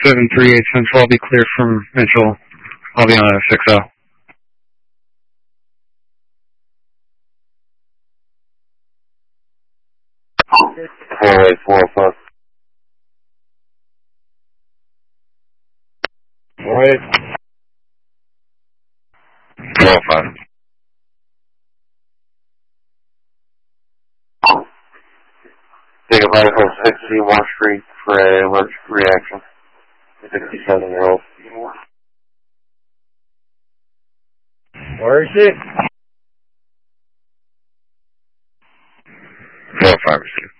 738 Central. I'll be cleared from Mitchell. I'll be on a 6-0. All right, 405. All right. 405. Take a bike on 60 Wash Street for an allergic reaction. 67-year-old. Where is it? 405 received.